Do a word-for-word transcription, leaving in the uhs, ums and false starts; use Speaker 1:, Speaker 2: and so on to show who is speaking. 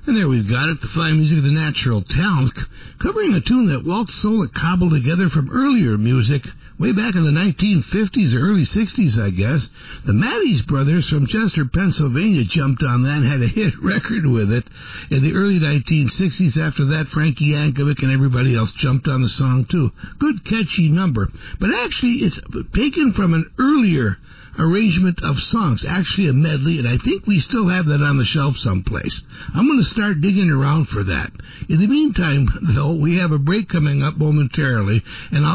Speaker 1: And there we've got it, the fine music of the Natural Talent, covering a tune that Walt Solek cobbled together from earlier music, way back in the nineteen fifties or early sixties, I guess. The Matties Brothers from Chester, Pennsylvania jumped on that and had a hit record with it. In the early nineteen sixties, after that, Frankie Yankovic and everybody else jumped on the song, too. Good, catchy number. But actually, it's taken from an earlier arrangement of songs, actually a medley, and I think we still have that on the shelf someplace. I'm going to start digging around for that. In the meantime, though, we have a break coming up momentarily, and I'll